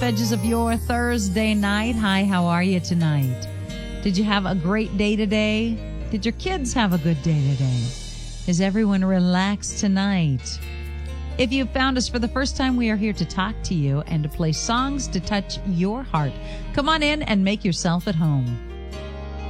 Edges of your Thursday night. Hi, how are you tonight? Did you have a great day today? Did your kids have a good day today? Is everyone relaxed tonight? If you found us for the first time, we are here to talk to you and to play songs to touch your heart. Come on in and make yourself at home.